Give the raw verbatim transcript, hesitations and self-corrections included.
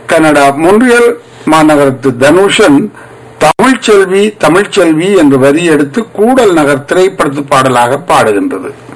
Canada Montreal மாநகரத்து தனுஷன் Tamilselvi Tamilselvi என்று வரி எடுத்து கூடல் நகர் திரைப்படத்து பாடலாக பாடுகின்றது.